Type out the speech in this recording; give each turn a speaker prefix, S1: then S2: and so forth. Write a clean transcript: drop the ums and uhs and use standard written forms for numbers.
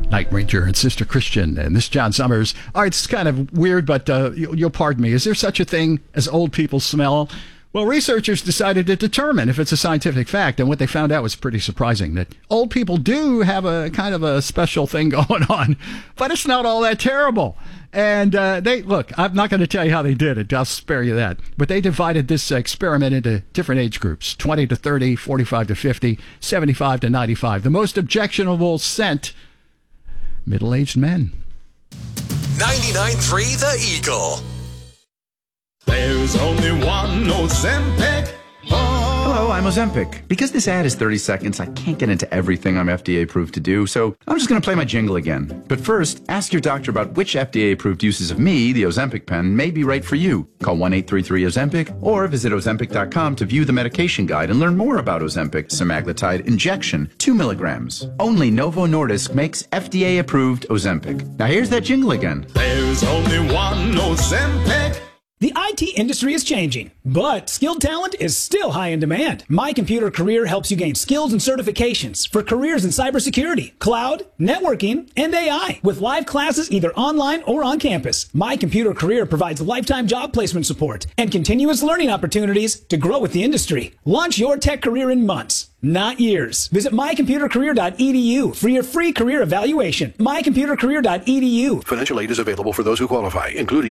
S1: Night Ranger and Sister Christian, and this is John Summers. All right, it's kind of weird, but you'll pardon me. Is there such a thing as old people smell? Well, researchers decided to determine if it's a scientific fact, and what they found out was pretty surprising, that old people do have a kind of a special thing going on, but it's not all that terrible. And look, I'm not going to tell you how they did it. I'll spare you that. But they divided this experiment into different age groups, 20 to 30, 45 to 50, 75 to 95. The most objectionable scent, middle-aged men.
S2: 99.3 The Eagle.
S3: There's only one Ozempic.
S4: Hello, I'm Ozempic. Because this ad is 30 seconds, I can't get into everything I'm FDA approved to do, so I'm just going to play my jingle again. But first, ask your doctor about which FDA approved uses of me, the Ozempic pen, may be right for you. Call 1-833-OZEMPIC or visit Ozempic.com to view the medication guide and learn more about Ozempic semaglutide injection, 2 milligrams. Only Novo Nordisk makes FDA approved Ozempic. Now here's that jingle again.
S3: There's only one Ozempic.
S5: The IT industry is changing, but skilled talent is still high in demand. My Computer Career helps you gain skills and certifications for careers in cybersecurity, cloud, networking, and AI, with live classes either online or on campus. My Computer Career provides lifetime job placement support and continuous learning opportunities to grow with the industry. Launch your tech career in months, not years. Visit mycomputercareer.edu for your free career evaluation. mycomputercareer.edu.
S6: Financial aid is available for those who qualify, including